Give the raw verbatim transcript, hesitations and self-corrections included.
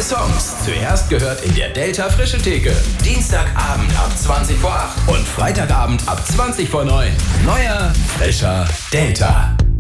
Songs. Zuerst gehört in der Delta Frische Theke. Dienstagabend ab zwanzig vor acht und Freitagabend ab zwanzig vor neun. Neuer, frischer Delta.